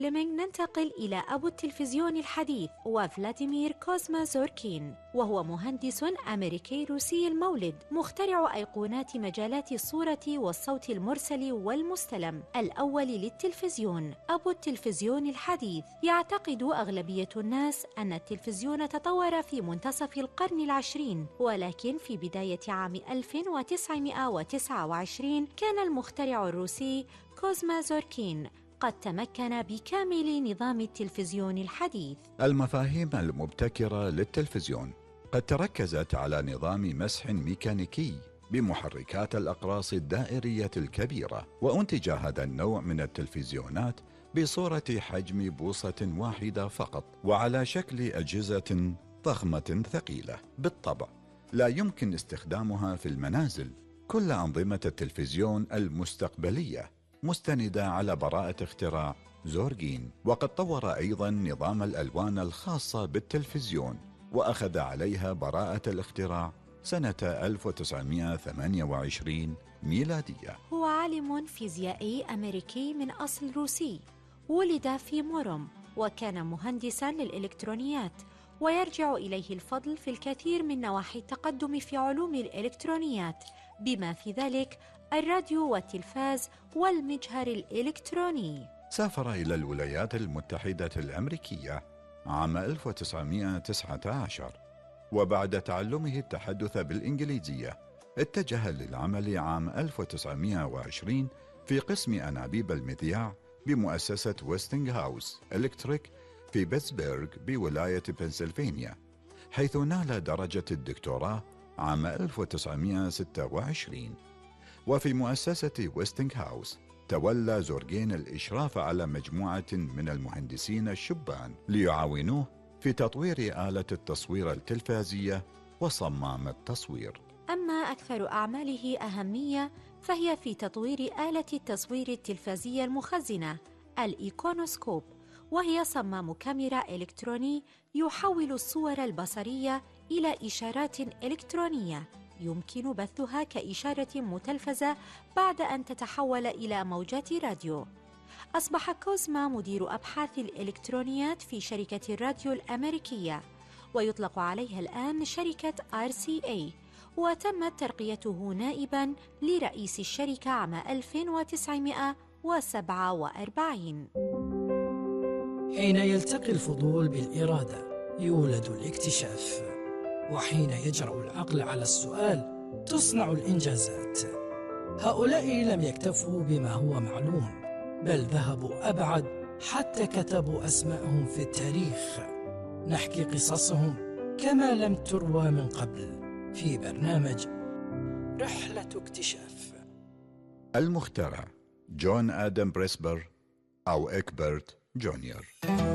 فليمنغ ننتقل إلى أبو التلفزيون الحديث وفلاديمير كوزما زوركين، وهو مهندس أمريكي روسي المولد، مخترع أيقونات مجالات الصورة والصوت المرسل والمستلم الأول للتلفزيون. أبو التلفزيون الحديث. يعتقد أغلبية الناس أن التلفزيون تطور في منتصف القرن العشرين، ولكن في بداية عام 1929 كان المخترع الروسي كوزما زوركين قد تمكن بكامل نظام التلفزيون الحديث. المفاهيم المبتكرة للتلفزيون قد تركزت على نظام مسح ميكانيكي بمحركات الأقراص الدائرية الكبيرة، وأنتج هذا النوع من التلفزيونات بصورة حجم بوصة واحدة فقط وعلى شكل أجهزة ضخمة ثقيلة. بالطبع لا يمكن استخدامها في المنازل. كل أنظمة التلفزيون المستقبلية مستندة على براءة اختراع زورجين، وقد طور أيضا نظام الألوان الخاصة بالتلفزيون وأخذ عليها براءة الاختراع سنة 1928 ميلادية. هو عالم فيزيائي أمريكي من أصل روسي، ولد في موروم، وكان مهندسا للإلكترونيات، ويرجع إليه الفضل في الكثير من نواحي التقدم في علوم الإلكترونيات، بما في ذلك الراديو والتلفاز والمجهر الإلكتروني. سافر إلى الولايات المتحدة الأمريكية عام 1919، وبعد تعلمه التحدث بالإنجليزية اتجه للعمل عام 1920 في قسم أنابيب المذياع بمؤسسة ويستنغهاوس إلكتريك في بيتسبرغ بولاية بنسلفانيا، حيث نال درجة الدكتوراه عام 1926. وفي مؤسسة ويستنغهاوس تولى زورجين الإشراف على مجموعة من المهندسين الشبان ليعاونوه في تطوير آلة التصوير التلفازية وصمام التصوير. أما أكثر أعماله أهمية فهي في تطوير آلة التصوير التلفازية المخزنة الإيكونوسكوب، وهي صمام كاميرا إلكتروني يحول الصور البصرية إلى إشارات إلكترونية يمكن بثها كإشارة متلفزة بعد أن تتحول إلى موجات راديو. أصبح كوزما مدير أبحاث الإلكترونيات في شركة الراديو الأمريكية، ويطلق عليها الآن شركة RCA، وتمت ترقيته نائباً لرئيس الشركة عام 1947. حين يلتقي الفضول بالإرادة يولد الاكتشاف، وحين يجرأ العقل على السؤال تصنع الإنجازات. هؤلاء لم يكتفوا بما هو معلوم، بل ذهبوا أبعد حتى كتبوا أسماءهم في التاريخ. نحكي قصصهم كما لم تروى من قبل في برنامج رحلة اكتشاف. المخترع جون آدم بريسبر أو إكبرت جونيور.